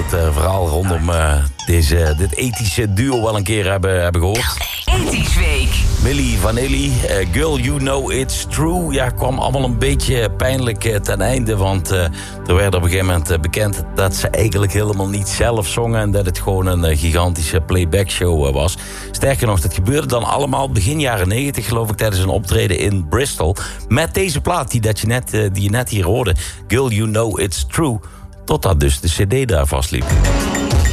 het verhaal rondom dit ethische duo wel een keer hebben gehoord. Ethisch Week. Milli Vanilli, Girl You Know It's True. Ja, kwam allemaal een beetje pijnlijk ten einde. Want er werd op een gegeven moment bekend dat ze eigenlijk helemaal niet zelf zongen. En dat het gewoon een gigantische playback show was. Sterker nog, dat gebeurde dan allemaal begin jaren 90, geloof ik, tijdens een optreden in Bristol. Met deze plaat die je net hier hoorde. Girl You Know It's True. Totdat dus de cd daar vastliep.